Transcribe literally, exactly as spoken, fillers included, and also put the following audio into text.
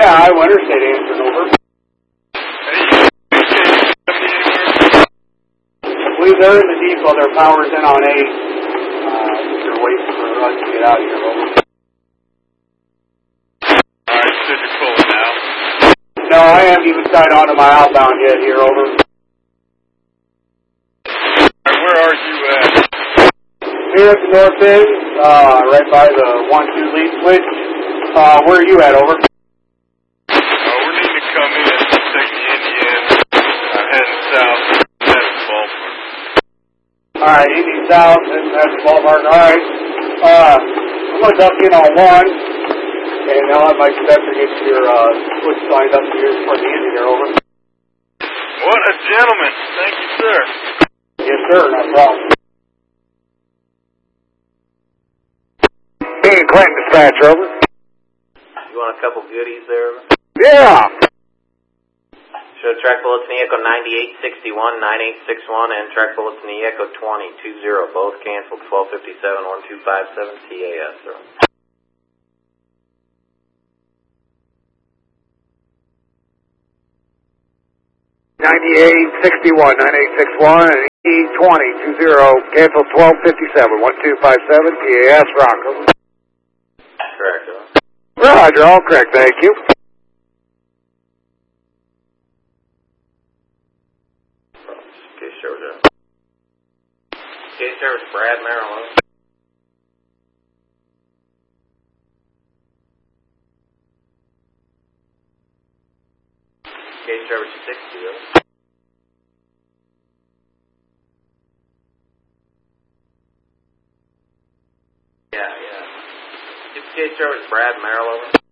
Yeah, I Interstate answered over. I believe they're in the depot. Their power's in on eight. Uh, they're waiting for us to get out of here. Over. Alright, so you're pulling now. No, I haven't even signed on to my outbound yet here. Over. Alright, where are you at? Here at the north end, uh, right by the one two lead switch. Uh, where are you at? Over. Uh, we're needing to come in to take the Indian. I'm heading south. Heading to Baltimore. Alright, Indian South, and that's the ballpark. Alright. Uh, I'm going to duck in on one, and I'll have my conductor get your, uh, switch signed up here for the Indian there, over. What a gentleman. Thank you, sir. Yes, sir, no problem. Being Clinton dispatch, over. You want a couple goodies there? Yeah. Show track bullets in the Echo ninety-eight sixty-one, nine eight six one, and track bullets in the Echo twenty two zero. Both canceled, twelve fifty-seven, one two five seven T A S, sir. ninety-eight sixty-one, nine eight six one, and E twenty two zero, cancel twelve fifty-seven, one two five seven T A S, Rocco. Correct, sir. Roger, all correct, thank you. Case service. Case service, Brad, Maryland. Case service sixty, though. Yeah, yeah. It's case service, Brad, Maryland.